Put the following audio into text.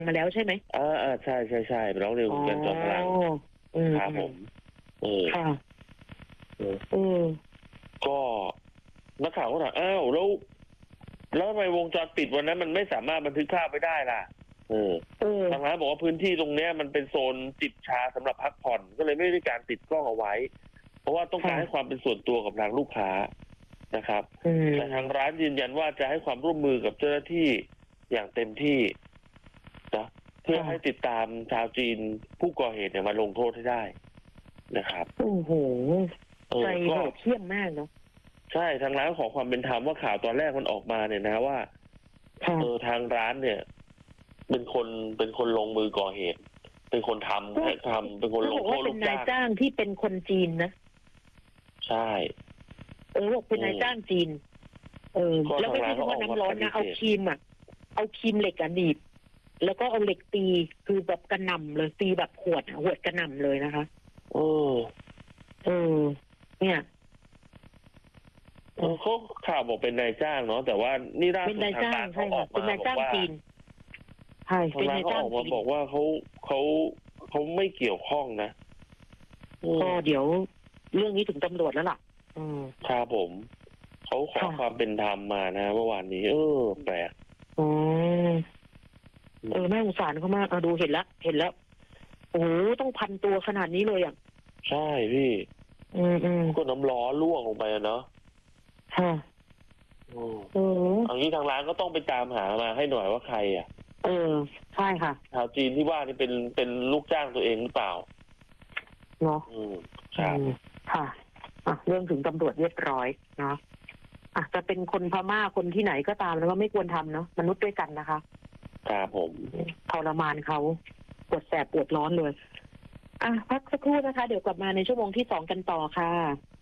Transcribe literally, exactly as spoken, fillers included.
มาแล้วใช่ไหมอ่าอ่าใช่ใช่ใช่ร้องเรียนคุณกันจอมพลังครับผมเออค่ะเออเออก็นักข่าวก็ถามอ้าวแล้วแล้วทำไมวงจรปิดวันนั้นมันไม่สามารถบันทึกภาพไว้ได้ล่ะเออเออทางร้านบอกว่าพื้นที่ตรงเนี้ยมันเป็นโซนจิบชาสำหรับพักผ่อนก็เลยไม่ได้การติดกล้องเอาไว้ เพราะว่าต้องการให้ความเป็นส่วนตัวกับทางลูกค้านะครับแต่ทางร้านยืนยันว่าจะให้ความร่วมมือกับเจ้าหน้าที่อย่างเต็มที่นะเพื่อให้ติดตามชาวจีนผู้ก่อเหตุเนี่ยมาลงโทษให้ได้นะครับโอ้โหใจโหดเหี้ยมมากเนาะใช่ทางร้านขอความเป็นธรรมว่าข่าวตอนแรกมันออกมาเนี่ยนะว่าเออทางร้านเนี่ย เป็นคนเป็นคนลงมือก่อเหตุ เป็นคนทำทำเป็นคนลงโทษลูกจ้างเป็นนายจ้างที่เป็นคนจีนนะใช่เออบอกเป็นนายจ้างจีนเออแล้วไม่ใช่เฉพาะน้ำร้อนนะเอาครีมอ่ะเอาครีมเหล็กอ่ะหนีบแล้วก็เอาเหล็กตีคือแบบกระหน่ำเลยตีแบบขวดขวดกระหน่ำเลยนะคะเออเออเนี่ยเขาข่าวบอกเป็นนายจ้างเนาะแต่ว่านี่ล่าสุดทางร้านเขาออกมาบอกว่าใช่ทางร้านเขาออกมาบอกว่าเขาเขาเขาไม่เกี่ยวข้องนะก็เดี๋ยวเรื่องนี้ถึงตำรวจแล้วล่ะครับผมเขาขอความเป็นธรรมมานะเมื่อวานนี้เออแปลกอ๋อเออแม่สงสารเขามากดูเห็นแล้วเห็นแล้วโอ้ต้องพันตัวขนาดนี้เลยอ่ะใช่พี่อืมอืมก็น้ำล้อล่วงลงไปเนาะค่ะเอออันนี้ทางร้านก็ต้องไปตามหามาให้หน่อยว่าใครอ่ะเออใช่ค่ะชาวจีนที่ว่านี่เป็นเป็นลูกจ้างตัวเองหรือเปล่าเนาะอืมครับค่ะอ่ะเรื่องถึงตำรวจเรียบร้อยเนาะอ่ะจะเป็นคนพม่าคนที่ไหนก็ตามแล้วว่าไม่ควรทำเนาะมนุษย์ด้วยกันนะคะครับผมทรมานเขาปวดแสบปวดร้อนเลยอ่ะพักสักครู่นะคะเดี๋ยวกลับมาในชั่วโมงที่สองกันต่อค่ะ